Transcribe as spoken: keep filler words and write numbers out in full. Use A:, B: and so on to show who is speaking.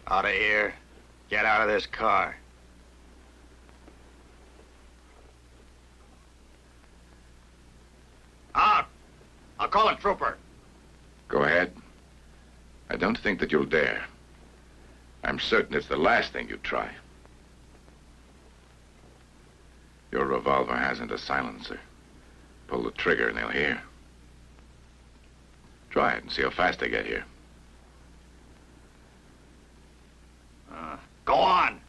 A: Out of here. Get out of this car. Out! I'll call a trooper.
B: Go ahead. I don't think that you'll dare. I'm certain it's the last thing you'd try. Your revolver hasn't a silencer. Pull the trigger and they'll hear. Try it and see how fast they get here.
A: Uh, go on.